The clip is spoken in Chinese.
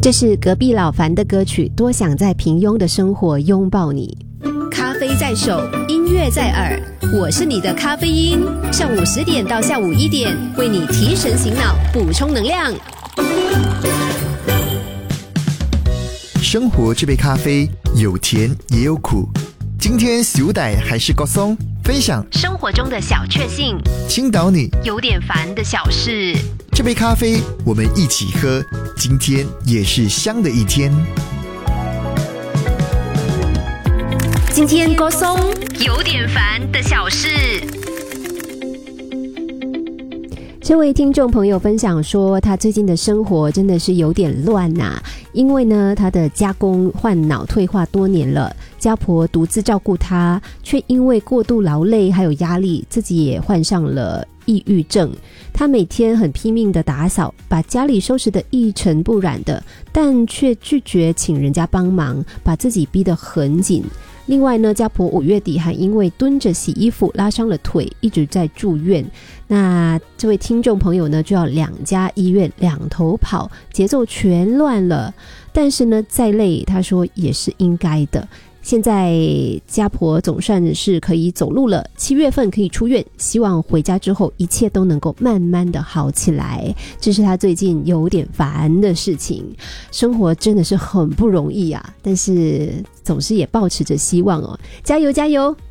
这是隔壁老樊的歌曲，多想在平庸的生活拥抱你。 咖啡在手，音乐在耳，我是你的咖啡因，上午10点到下午1点，为你提神醒脑，补充能量。 生活这杯咖啡有甜也有苦，今天小弟还是郭松分享生活中的小确幸， 倾倒你有点烦的小事。 这杯咖啡我们一起喝，今天也是香的一天。 今天郭松有点烦的小事。 这位听众朋友分享说，他最近的生活真的是有点乱啊，因为呢，他的家公患脑退化多年了，家婆独自照顾他，却因为过度劳累还有压力，自己也患上了抑郁症。他每天很拼命的打扫，把家里收拾得一尘不染的，但却拒绝请人家帮忙，把自己逼得很紧。另外呢，家婆5月底还因为蹲着洗衣服拉伤了腿，一直在住院。那这位听众朋友呢，就要2家医院2头跑，节奏全乱了。但是呢，再累，他说也是应该的。现在家婆总算是可以走路了，7月份可以出院，希望回家之后一切都能够慢慢的好起来。这是他最近有点烦的事情。生活真的是很不容易啊，但是总是也抱持着希望哦，加油加油！